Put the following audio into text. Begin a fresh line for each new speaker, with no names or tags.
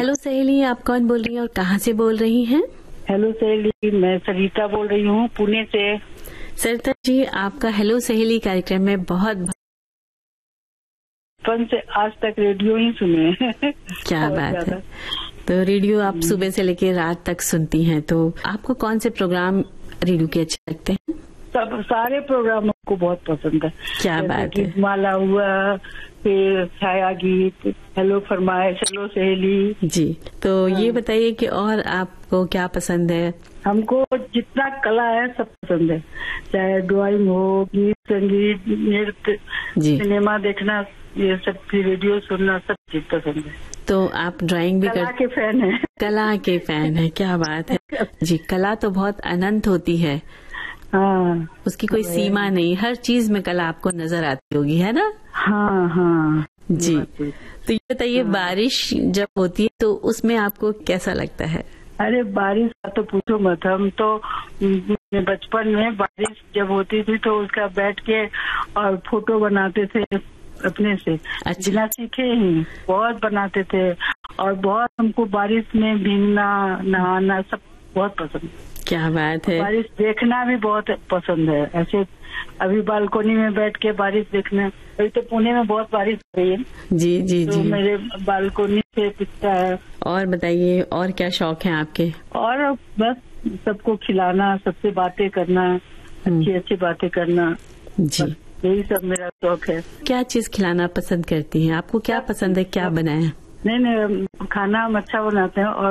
Hello सहेली, आप कौन बोल रही हैं और कहाँ से बोल रही हैं?
हेलो सहेली, मैं सरिता बोल रही हूँ पुणे से।
सरिता जी, आपका हेलो सहेली कार्यक्रम में बहुत
बचपन से आज तक रेडियो ही सुने हैं।
क्या बात है। तो रेडियो आप सुबह से लेकर रात तक सुनती हैं, तो आपको कौन से प्रोग्राम रेडियो के अच्छे लगते हैं?
सब सारे प्रोग्राम को बहुत पसंद है।
क्या बात है।
माला हुआ, फिर छाया गीत, हेलो फरमाइश, हेलो सहेली
जी। तो ये बताइए कि और आपको क्या पसंद है?
हमको जितना कला है सब पसंद है, चाहे ड्राइंग हो, गीत संगीत, नृत्य, सिनेमा देखना, ये सब की रेडियो सुनना, सब चीज पसंद है।
तो आप ड्राइंग भी
कला के फैन है।
कला के फैन है, क्या बात है जी। कला तो बहुत अनंत होती है।
हाँ,
उसकी कोई सीमा नहीं, हर चीज में कला आपको नजर आती होगी, है ना?
हाँ हाँ
जी। तो ये बताइए, बारिश जब होती है तो उसमें आपको कैसा लगता है?
अरे बारिश का तो पूछो मत। हम तो बचपन में बारिश जब होती थी तो उसका बैठ के और फोटो बनाते थे अपने से।
अच्छा।
बिना सीखे ही बहुत बनाते थे, और बहुत हमको बारिश में भीगना, नहाना सब बहुत पसंद है।
क्या बात है।
बारिश देखना भी बहुत पसंद है। ऐसे अभी बालकोनी में बैठ के बारिश देखना, अभी तो पुणे में बहुत बारिश हो रही है।
जी जी
तो
जी।
मेरे बालकोनी से दिखता है। और
बताइए, और क्या शौक है आपके?
और बस सबको खिलाना, सबसे बातें करना, अच्छी अच्छी बातें करना,
जी,
यही सब मेरा शौक है।
क्या चीज खिलाना पसंद करती हैं? आपको क्या पसंद है, क्या बनाया?
नहीं, खाना हम अच्छा बनाते हैं और